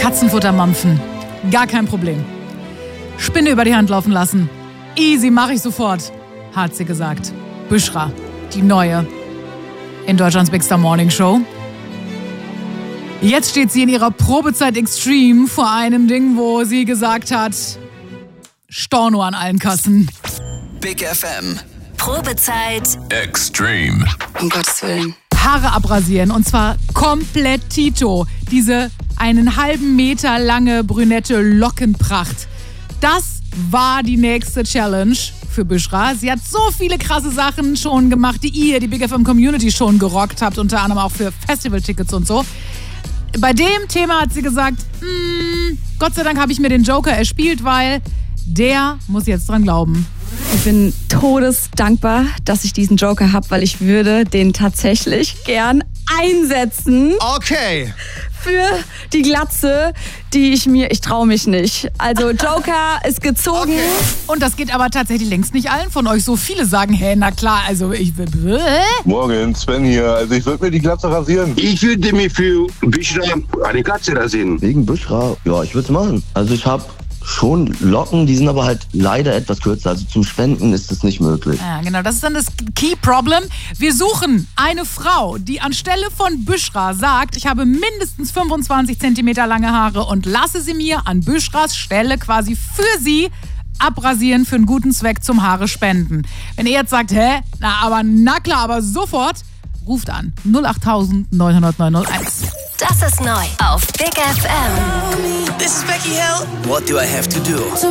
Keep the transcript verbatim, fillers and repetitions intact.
Katzenfutter mampfen. Gar kein Problem. Spinne über die Hand laufen lassen. Easy, mache ich sofort, hat sie gesagt. Büschra, die neue in Deutschlands Big Star Morning Show. Jetzt steht sie in ihrer Probezeit Extreme vor einem Ding, wo sie gesagt hat, Storno an allen Kassen. Big F M. Probezeit Extreme. Um Gottes Willen. Haare abrasieren und zwar komplett Tito. Diese einen halben Meter lange brünette Lockenpracht. Das war die nächste Challenge für Büschra. Sie hat so viele krasse Sachen schon gemacht, die ihr, die Big F M Community, schon gerockt habt, unter anderem auch für Festivaltickets und so. Bei dem Thema hat sie gesagt, Gott sei Dank habe ich mir den Joker erspielt, weil der muss jetzt dran glauben. Ich bin todesdankbar, dass ich diesen Joker habe, weil ich würde den tatsächlich gern einsetzen. Okay. Für die Glatze, die ich mir, ich traue mich nicht. Also Joker ist gezogen. Okay. Und das geht aber tatsächlich längst nicht allen von euch so. Viele sagen, hey, na klar, also ich will... Morgen, Sven hier. Also ich würde mir die Glatze rasieren. Ich würde mir für Büschra eine Glatze rasieren. Wegen Büschra? Ja, ich würde es machen. Also ich habe schon Locken, die sind aber halt leider etwas kürzer. Also zum Spenden ist das nicht möglich. Ja, genau, das ist dann das Key Problem. Wir suchen eine Frau, die anstelle von Büschra sagt, ich habe mindestens fünfundzwanzig Zentimeter lange Haare und lasse sie mir an Büschras Stelle quasi für sie abrasieren für einen guten Zweck zum Haare spenden. Wenn ihr jetzt sagt, hä, na aber na klar, aber sofort, ruft an null acht neun null neun null eins. Das ist neu auf Big F M. This is Becky Hill. What do I have to do?